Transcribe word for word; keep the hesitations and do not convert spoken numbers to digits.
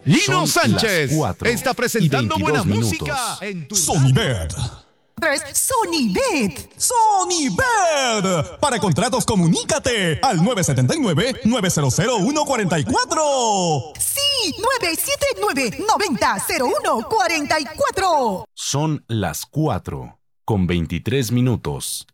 Lino Son Sánchez las cuatro está presentando y buena veintidós música minutos. en tu Sonibet. Sonibet. Sonibet. Para contratos, comunícate al nueve siete nueve, nueve cero cero, uno cuatro cuatro. Sí, nueve siete nueve, nueve cero cero uno cuatro cuatro. Son las cuatro con veintitrés minutos.